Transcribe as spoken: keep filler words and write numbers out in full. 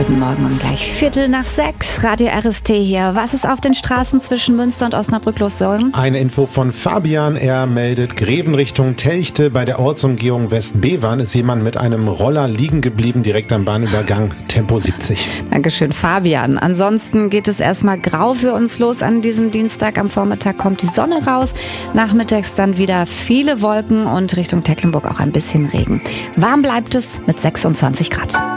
Guten Morgen um gleich Viertel nach sechs. Radio R S T hier. Was ist auf den Straßen zwischen Münster und Osnabrück los, Sören? Eine Info von Fabian. Er meldet, Greven Richtung Telchte. Bei der Ortsumgehung Westbevern ist jemand mit einem Roller liegen geblieben, direkt am Bahnübergang, Tempo siebzig. Dankeschön, Fabian. Ansonsten geht es erstmal grau für uns los an diesem Dienstag. Am Vormittag kommt die Sonne raus. Nachmittags dann wieder viele Wolken und Richtung Tecklenburg auch ein bisschen Regen. Warm bleibt es mit sechsundzwanzig Grad.